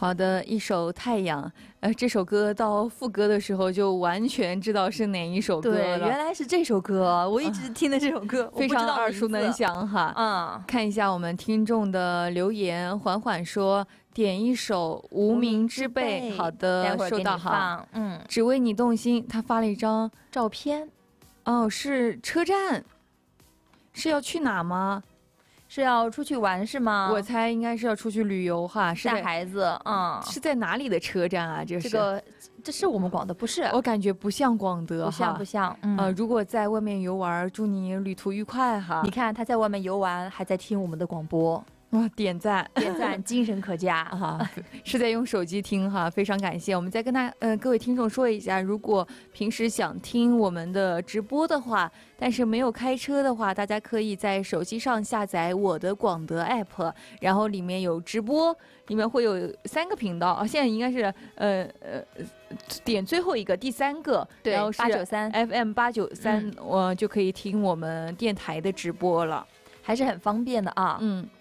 好的，一首《太阳》，这首歌到副歌的时候就完全知道是哪一首歌了。 对，原来是这首歌，我一直听的这首歌， 非常耳熟能详哈。看一下我们听众的留言，缓缓说点一首《无名之辈》。好的，收到哈。只为你动心，他发了一张照片。 哦，是车站，是要去哪吗？ 是要出去玩是吗？ 我猜应该是要出去旅游哈， 带孩子。 是在哪里的车站啊？这是我们广德，不是？ 我感觉不像广德， 不像。 如果在外面游玩，祝你旅途愉快哈。 你看他在外面游玩，还在听我们的广播。 哇，点赞， 精神可嘉哈！是在用手机听哈，非常感谢。我们再跟各位听众说一下，如果平时想听我们的直播的话，但是没有开车的话，大家可以在手机上下载我的广德 app， 然后里面有直播，里面会有3个频道，现在应该是点最后一个第3个， 对， 然后是 FM 893，我就可以听我们电台的直播了， 还是很方便的啊。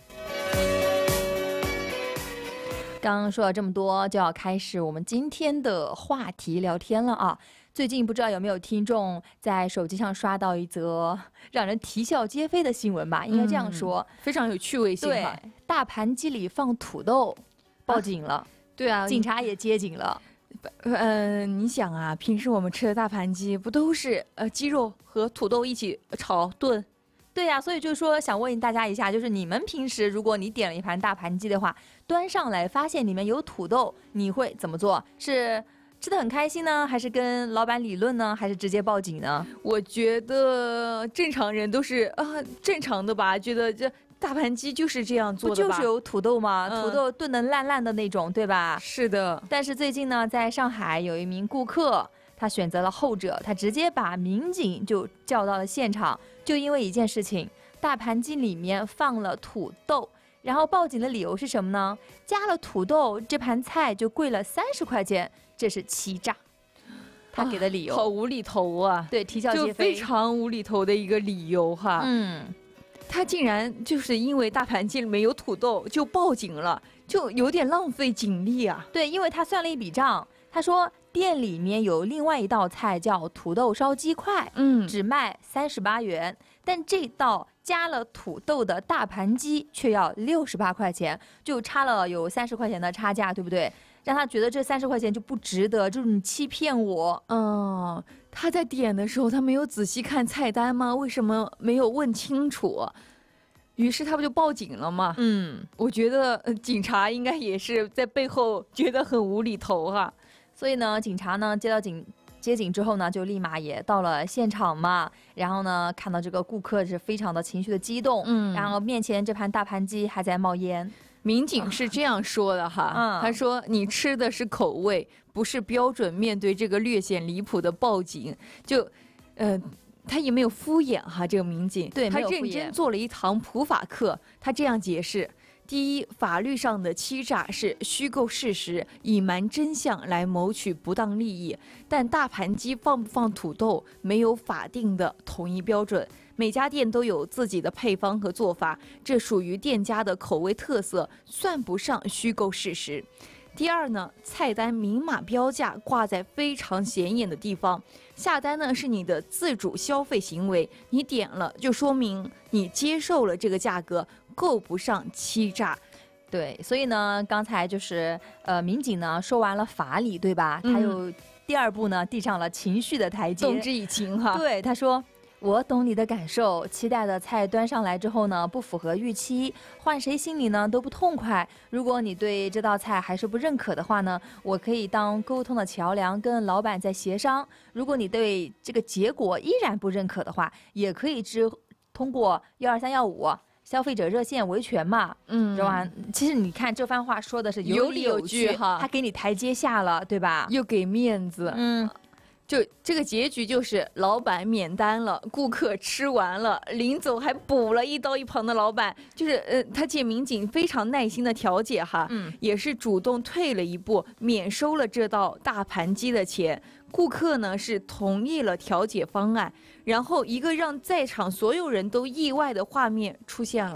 刚刚说了这么多，就要开始我们今天的话题聊天了啊！最近不知道有没有听众在手机上刷到一则让人啼笑皆非的新闻吧？应该这样说， 非常有趣味性。 对，大盘鸡里放土豆，报警了。 对啊， 警察也接警了。 你想啊，平时我们吃的大盘鸡不都是鸡肉和土豆一起炒炖？ 对呀，所以就是说想问大家一下，就是你们平时如果你点了一盘大盘鸡的话，端上来发现里面有土豆，你会怎么做？是吃得很开心呢，还是跟老板理论呢，还是直接报警呢？ 我觉得正常人都是正常的吧，觉得这大盘鸡就是这样做的吧， 不就是有土豆吗？土豆炖得烂烂的那种，对吧？ 是的。 但是最近呢，在上海有一名顾客，他选择了后者，他直接把民警就叫到了现场，就因为一件事情，大盘鸡里面放了土豆，然后报警的理由是什么呢？加了土豆，这盘菜就贵了30块钱，这是欺诈。他给的理由、 好无厘头啊！ 对，啼笑皆非， 就非常无厘头的一个理由哈。他竟然就是因为大盘鸡里面有土豆就报警了，就有点浪费警力啊。 对，因为他算了一笔账，他说店里面有另外一道菜叫土豆烧鸡块，只卖38元，但这道加了土豆的大盘鸡却要68块钱，就差了有30块钱的差价，对不对？让他觉得这30块钱就不值得，就是你欺骗我。 他在点的时候他没有仔细看菜单吗？为什么没有问清楚？于是他不就报警了吗？我觉得警察应该也是在背后觉得很无厘头哈。 所以呢，警察呢接警之后呢，就立马也到了现场嘛。然后呢，看到这个顾客是非常的情绪的激动，然后面前这盘大盘鸡还在冒烟。 民警是这样说的哈，他说你吃的是口味，不是标准。面对这个略显离谱的报警，就他也没有敷衍哈，这个民警， 对， 他认真做了一堂普法课。他这样解释：第一，法律上的欺诈是虚构事实、隐瞒真相来谋取不当利益，但大盘鸡放不放土豆没有法定的统一标准，每家店都有自己的配方和做法，这属于店家的口味特色，算不上虚构事实。第二呢，菜单明码标价挂在非常显眼的地方，下单呢是你的自主消费行为，你点了就说明你接受了这个价格，够不上欺诈。 对，所以呢，刚才就是民警呢说完了法理，对吧？他又第二步呢递上了情绪的台阶， 动之以情哈。 对，他说：我懂你的感受，期待的菜端上来之后呢，不符合预期，换谁心里呢都不痛快。如果你对这道菜还是不认可的话呢，我可以当沟通的桥梁，跟老板再协商。如果你对这个结果依然不认可的话，也可以通过12315消费者热线维权嘛。其实你看这番话说的是有理有据哈，他给你台阶下了，对吧？ 又给面子。就这个结局就是老板免单了，顾客吃完了，临走还补了一刀一旁的老板，就是他见民警非常耐心的调解哈，也是主动退了一步，免收了这道大盘鸡的钱。顾客呢是同意了调解方案，然后一个让在场所有人都意外的画面出现了。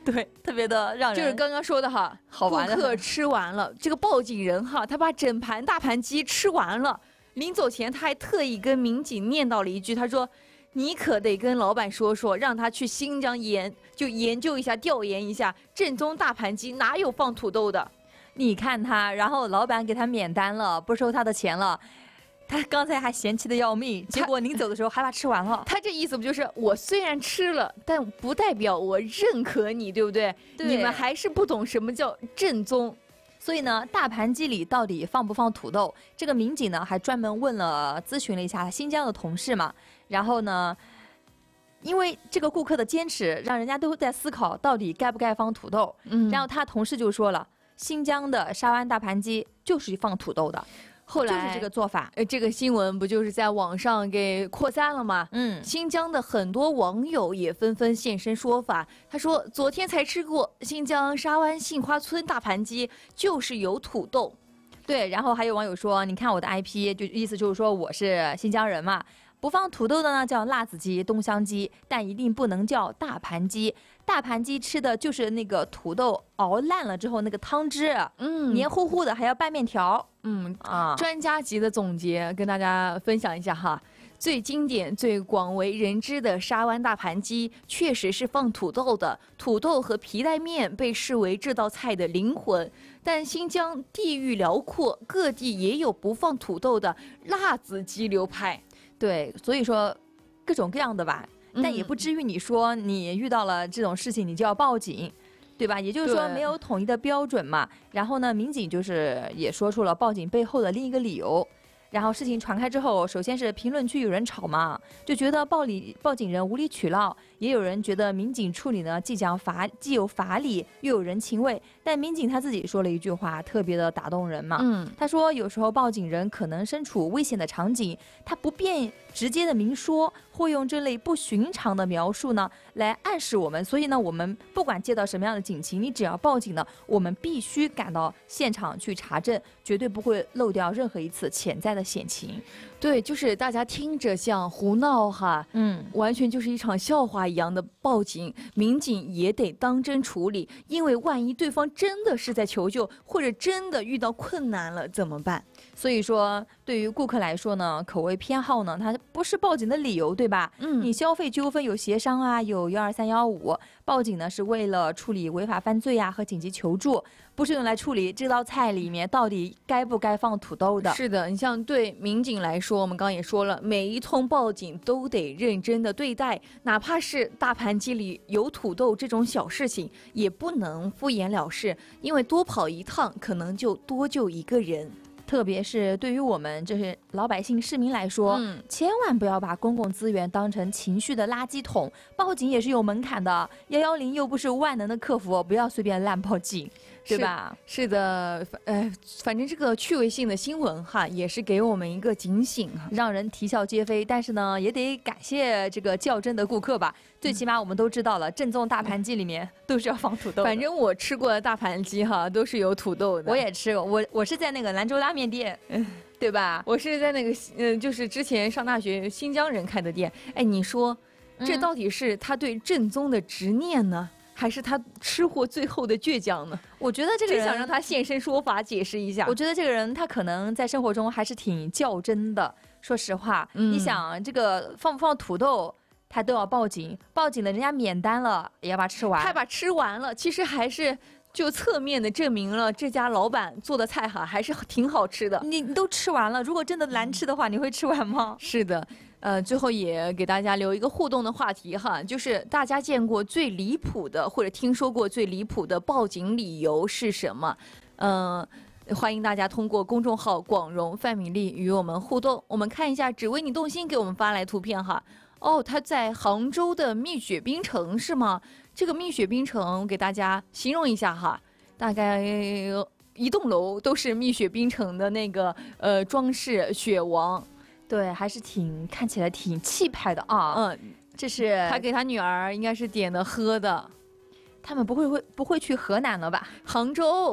对，特别的让人就是刚刚说的哈， 好玩的顾客吃完了，这个报警人哈，他把整盘大盘鸡吃完了，临走前他还特意跟民警念叨了一句，他说：“你可得跟老板说说，让他去新疆研究一下、调研一下，正宗大盘鸡哪有放土豆的？” 你看他，然后老板给他免单了，不收他的钱了。他刚才还嫌弃的要命，结果临走的时候还把吃完了。 他这意思不就是我虽然吃了，但不代表我认可你，对不对？ 对， 你们还是不懂什么叫正宗。 所以呢，大盘鸡里到底放不放土豆？这个民警呢还专门咨询了一下新疆的同事嘛。然后呢，因为这个顾客的坚持，让人家都在思考到底该不该放土豆。然后他同事就说了，新疆的沙湾大盘鸡就是放土豆的。 后来就是这个做法， 这个新闻不就是在网上给扩散了吗？新疆的很多网友也纷纷现身说法。他说，昨天才吃过新疆沙湾杏花村大盘鸡，就是有土豆。 对，然后还有网友说，你看我的 IP， 就意思就是说我是新疆人嘛。不放土豆的呢叫辣子鸡、东乡鸡，但一定不能叫大盘鸡。大盘鸡吃的就是那个土豆熬烂了之后那个汤汁，黏糊糊的，还要拌面条。 专家级的总结跟大家分享一下哈。最经典、最广为人知的沙湾大盘鸡，确实是放土豆的。土豆和皮带面被视为这道菜的灵魂。但新疆地域辽阔，各地也有不放土豆的辣子鸡流派。 对，所以说各种各样的吧，但也不至于你说你遇到了这种事情你就要报警，对吧？也就是说没有统一的标准嘛。然后呢，民警就是也说出了报警背后的另一个理由。然后事情传开之后，首先是评论区有人吵嘛，就觉得报警人无理取闹，也有人觉得民警处理呢既有法理又有人情味。但民警他自己说了一句话，特别的打动人嘛。他说有时候报警人可能身处危险的场景，他不便直接的明说，会用这类不寻常的描述呢来暗示我们。所以呢，我们不管接到什么样的警情，你只要报警呢，我们必须赶到现场去查证，绝对不会漏掉任何一次潜在的险情。 对，就是大家听着像胡闹哈，完全就是一场笑话一样的报警，民警也得当真处理，因为万一对方真的是在求救，或者真的遇到困难了怎么办？ 所以说，对于顾客来说呢，口味偏好呢，它不是报警的理由，对吧？你消费纠纷有协商啊，有12315，报警呢是为了处理违法犯罪啊和紧急求助，不是用来处理这道菜里面到底该不该放土豆的。 是的，你像对民警来说，我们刚刚也说了，每一通报警都得认真的对待，哪怕是大盘鸡里有土豆这种小事情，也不能敷衍了事，因为多跑一趟可能就多救一个人。 特别是对于我们就是老百姓市民来说，千万不要把公共资源当成情绪的垃圾桶，报警也是有门槛的，110又不是万能的客服，不要随便乱报警，对吧？ 是的，反正这个趣味性的新闻哈，也是给我们一个警醒， 让人啼笑皆非。但是呢，也得感谢这个较真的顾客吧，最起码我们都知道了，正宗大盘鸡里面都是要放土豆的。 反正我吃过的大盘鸡哈，都是有土豆的。 我也吃过，我是在那个兰州拉面店，对吧？ 我是在那个就是之前上大学新疆人开的店。哎，你说这到底是他对正宗的执念呢，还是他吃货最后的倔强呢？ 我觉得这个人想让他现身说法解释一下。 我觉得这个人他可能在生活中还是挺较真的。说实话，你想这个放不放土豆，他都要报警，报警了人家免单了也要把它吃完， 他把吃完了，其实还是就侧面的证明了这家老板做的菜哈还是挺好吃的。 你都吃完了，如果真的难吃的话，你会吃完吗？ 是的。最后也给大家留一个互动的话题哈，就是大家见过最离谱的或者听说过最离谱的报警理由是什么？欢迎大家通过公众号广荣范米粒与我们互动。我们看一下只为你动心给我们发来图片哈。哦，他在杭州的蜜雪冰城是吗？这个蜜雪冰城我给大家形容一下哈，大概一栋楼都是蜜雪冰城的那个装饰雪王。 对，还是看起来挺气派的啊。这是他给他女儿应该是点的喝的。 他们不会去河南了吧？ 杭州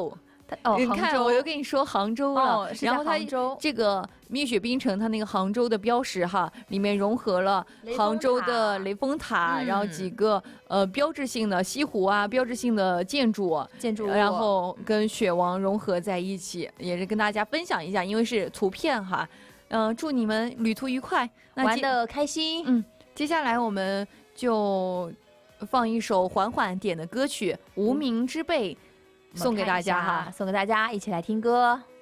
你杭看， 州， 我又跟你说杭州了， 是然后它杭州这个蜜雪冰城，它那个杭州的标识哈，里面融合了杭州的雷峰塔，然后几个标志性的西湖啊，标志性的建筑，然后跟雪王融合在一起，也是跟大家分享一下，因为是图片哈。祝你们旅途愉快， 玩得开心。 接下来我们就放一首缓缓点的歌曲《无名之辈》，送给大家哈， 送给大家，一起来听歌。